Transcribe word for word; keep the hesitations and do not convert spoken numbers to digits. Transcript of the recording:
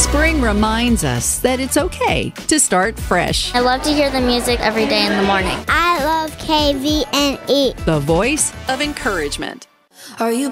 Spring reminds us that it's okay to start fresh. I love to hear the music every day in the morning. I love K V N E. The voice of encouragement. Are you